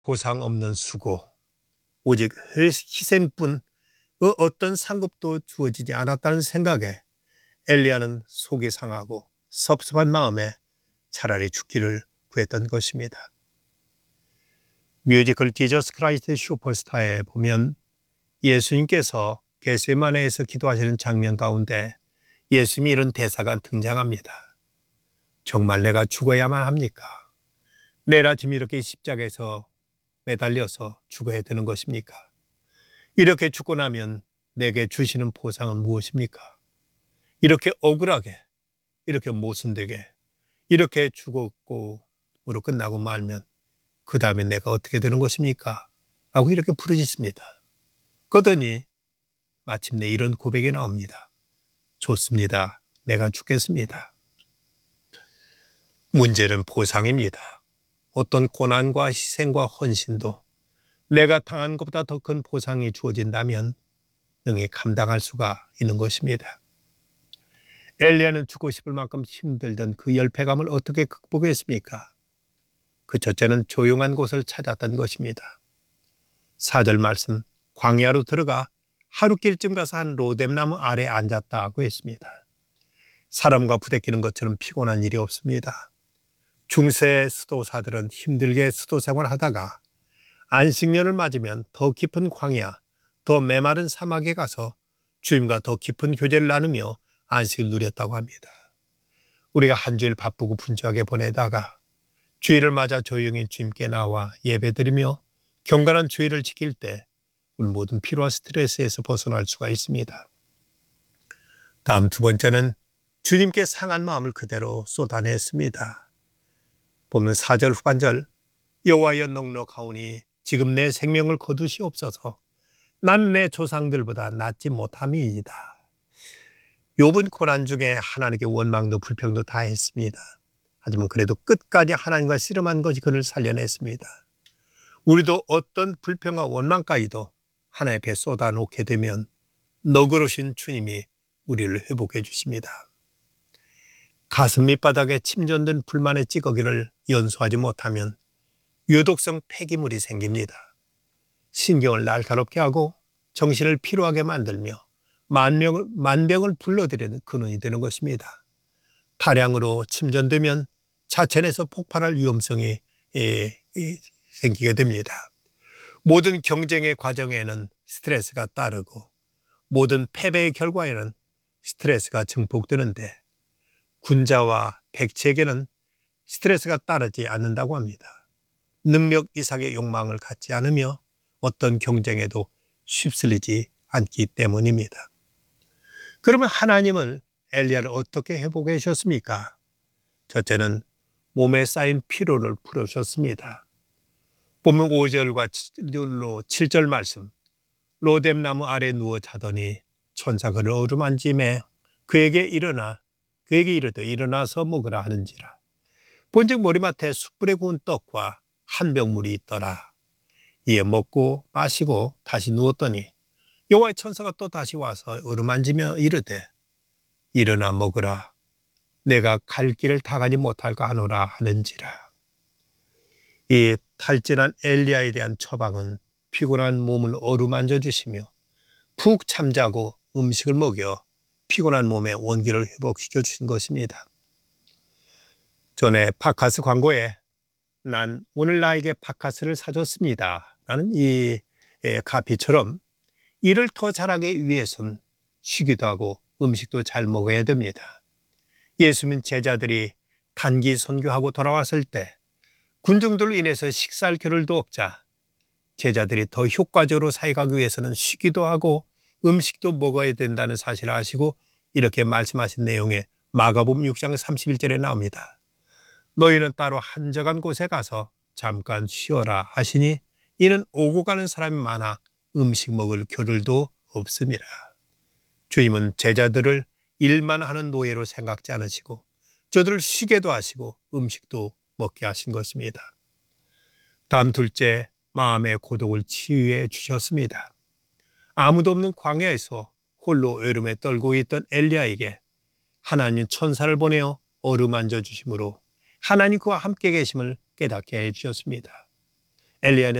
보상 없는 수고, 오직 희생뿐 그 어떤 상급도 주어지지 않았다는 생각에 엘리야는 속이 상하고 섭섭한 마음에 차라리 죽기를 구했던 것입니다. 뮤지컬 지저스 크라이스트 슈퍼스타에 보면 예수님께서 겟세마네에서 기도하시는 장면 가운데 예수님이 이런 대사가 등장합니다. 정말 내가 죽어야만 합니까? 내일 아침 이렇게 십자가에서 매달려서 죽어야 되는 것입니까? 이렇게 죽고 나면 내게 주시는 보상은 무엇입니까? 이렇게 억울하게, 이렇게 모순되게, 이렇게 죽었고로 끝나고 말면 그 다음에 내가 어떻게 되는 것입니까? 하고 이렇게 부르짖습니다. 그러더니 마침내 이런 고백이 나옵니다. 좋습니다. 내가 죽겠습니다. 문제는 보상입니다. 어떤 고난과 희생과 헌신도 내가 당한 것보다 더 큰 보상이 주어진다면 능히 감당할 수가 있는 것입니다. 엘리야는 죽고 싶을 만큼 힘들던 그 열패감을 어떻게 극복했습니까? 그 첫째는 조용한 곳을 찾았던 것입니다. 4절 말씀, 광야로 들어가 하루길쯤 가서 한 로뎀나무 아래 앉았다고 했습니다. 사람과 부대끼는 것처럼 피곤한 일이 없습니다. 중세 수도사들은 힘들게 수도 생활하다가 안식년을 맞으면 더 깊은 광야, 더 메마른 사막에 가서 주님과 더 깊은 교제를 나누며 안식을 누렸다고 합니다. 우리가 한 주일 바쁘고 분주하게 보내다가 주일을 맞아 조용히 주님께 나와 예배드리며 경건한 주일을 지킬 때 우리 모든 피로와 스트레스에서 벗어날 수가 있습니다. 다음 두 번째는 주님께 상한 마음을 그대로 쏟아냈습니다. 보면 4절 후반절, 여호와여 넉넉하오니 지금 내 생명을 거두시옵소서. 난 내 조상들보다 낫지 못함이이다. 욥은 고난 중에 하나님께 원망도 불평도 다 했습니다. 하지만 그래도 끝까지 하나님과 씨름한 것이 그를 살려냈습니다. 우리도 어떤 불평과 원망까지도 하나님 앞에 쏟아놓게 되면 너그러우신 주님이 우리를 회복해 주십니다. 가슴 밑바닥에 침전된 불만의 찌꺼기를 연소하지 못하면 유독성 폐기물이 생깁니다. 신경을 날카롭게 하고 정신을 피로하게 만들며 만병을 불러들이는 근원이 되는 것입니다. 다량으로 침전되면 자체 내에서 폭발할 위험성이 생기게 됩니다. 모든 경쟁의 과정에는 스트레스가 따르고 모든 패배의 결과에는 스트레스가 증폭되는데 군자와 백치에게는 스트레스가 따르지 않는다고 합니다. 능력 이상의 욕망을 갖지 않으며 어떤 경쟁에도 휩쓸리지 않기 때문입니다. 그러면 하나님은 엘리야를 어떻게 회복해 주셨습니까? 첫째는 몸에 쌓인 피로를 풀어주셨습니다. 보면 5절과 7절 말씀, 로뎀나무 아래 누워 자더니 천사가 그를 어루만짐에 그에게 이르되 일어나서 먹으라 하는지라. 본즉 머리맡에 숯불에 구운 떡과 한 병 물이 있더라. 이에 먹고 마시고 다시 누웠더니 여호와의 천사가 또 다시 와서 어루만지며 이르되 일어나 먹으라. 내가 갈 길을 다 가지 못할까 하노라 하는지라. 이 탈진한 엘리야에 대한 처방은 피곤한 몸을 어루만져 주시며 푹 잠자고 음식을 먹여 피곤한 몸의 원기를 회복시켜 주신 것입니다. 전에 파카스 광고에 난 오늘 나에게 파카스를 사줬습니다 라는 이 카피처럼 일을 더 잘하기 위해서는 쉬기도 하고 음식도 잘 먹어야 됩니다. 예수님 제자들이 단기 선교하고 돌아왔을 때 군중들로 인해서 식사할 겨를도 없자 제자들이 더 효과적으로 사역하기 위해서는 쉬기도 하고 음식도 먹어야 된다는 사실을 아시고 이렇게 말씀하신 내용에 마가복음 6장 31절에 나옵니다. 너희는 따로 한적한 곳에 가서 잠깐 쉬어라 하시니 이는 오고 가는 사람이 많아 음식 먹을 겨를도 없습니다. 주님은 제자들을 일만 하는 노예로 생각지 않으시고 저들을 쉬게도 하시고 음식도 먹게 하신 것입니다. 다음 둘째, 마음의 고독을 치유해 주셨습니다. 아무도 없는 광야에서 홀로 외로움에 떨고 있던 엘리야에게 하나님 천사를 보내어 어루만져 주심으로 하나님 그와 함께 계심을 깨닫게 해 주셨습니다. 엘리야는